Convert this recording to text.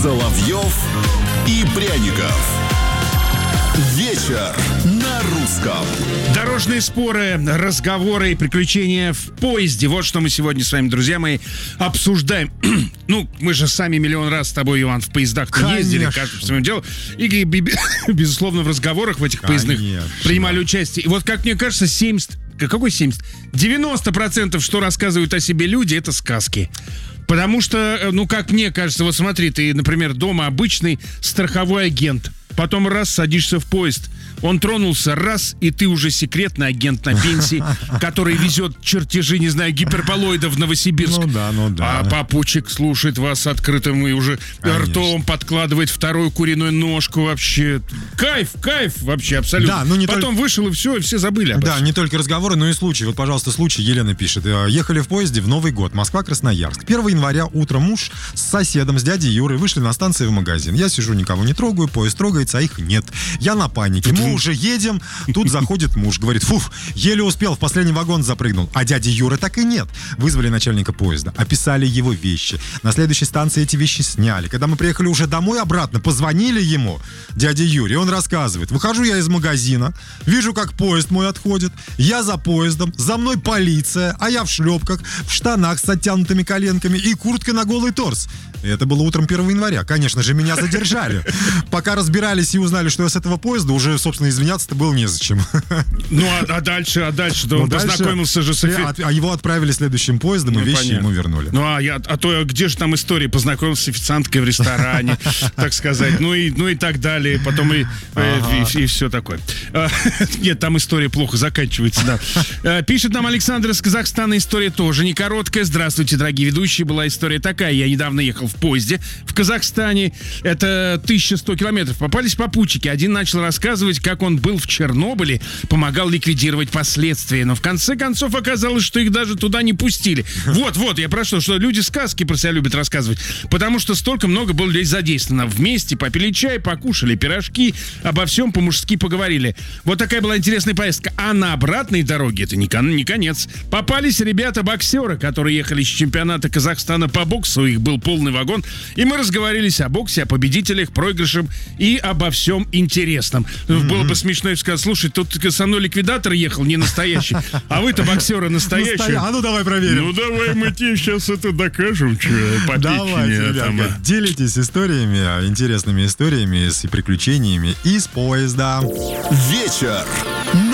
Соловьев и Пряников. Вечер на русском. Дорожные споры, разговоры и приключения в поезде. Вот что мы сегодня с вами, друзья мои, обсуждаем. Ну, мы же сами миллион раз с тобой, Иван, в поездах-то ездили, каждый по своему делу. И, безусловно, в разговорах в этих поездных принимали участие. И вот, как мне кажется, 90%, что рассказывают о себе люди, это сказки. Потому что, ну, как мне кажется, вот смотри, ты, например, дома обычный страховой агент. Потом раз садишься в поезд, он тронулся, раз, и ты уже секретный агент на пенсии, который везет чертежи, не знаю, гиперболоидов в Новосибирск. Ну да. А папучик слушает вас открытым и уже ртом подкладывает вторую куриную ножку. Вообще кайф вообще абсолютно. Да, ну не Потом вышел и все забыли об этом. Да, не только разговоры, но и случаи. Вот, пожалуйста, случай. Елена пишет. Ехали в поезде в Новый год. Москва-Красноярск. 1 января утром муж с соседом, с дядей Юрой вышли на станции в магазин. Я сижу, никого не трогаю, поезд трогается, а их нет. Я на панике. Мы уже едем. Тут заходит муж. Говорит, еле успел, в последний вагон запрыгнул. А дяди Юры так и нет. Вызвали начальника поезда. Описали его вещи. На следующей станции эти вещи сняли. Когда мы приехали уже домой обратно, позвонили ему, дяде Юре, и он рассказывает. Выхожу я из магазина, вижу, как поезд мой отходит. Я за поездом, за мной полиция, а я в шлепках, в штанах с оттянутыми коленками и курткой на голый торс. И это было утром 1 января. Конечно же, меня задержали. Пока разбирались и узнали, что я с этого поезда, уже, собственно, извиняться-то было незачем. Ну, а дальше, да, он познакомился же с А его отправили следующим поездом, и вещи ему вернули. Ну, а где же там история? Познакомился с официанткой в ресторане, так сказать, ну и так далее, потом и все такое. Нет, там история плохо заканчивается, да. Пишет нам Александр из Казахстана, история тоже не короткая. Здравствуйте, дорогие ведущие, была история такая. Я недавно ехал в поезде в Казахстане, это 1100 километров. Попались попутчики. Один начал рассказывать, как он был в Чернобыле, помогал ликвидировать последствия. Но в конце концов оказалось, что их даже туда не пустили. Вот, я про что люди сказки про себя любят рассказывать. Потому что столько много было людей задействовано. Вместе попили чай, покушали пирожки, обо всем по-мужски поговорили. Вот такая была интересная поездка. А на обратной дороге, это не конец, попались ребята-боксеры, которые ехали с чемпионата Казахстана по боксу. Их был полный вагон. И мы разговорились о боксе, о победителях, проигрышах и обо всем интересном. Было бы смешно сказать, слушай, тут со мной ликвидатор ехал, не настоящий, а вы-то боксеры настоящие. А ну давай проверим. Ну давай мы тебе сейчас это докажем, что Давайте, ребята, делитесь историями, интересными историями и приключениями из поезда. Вечер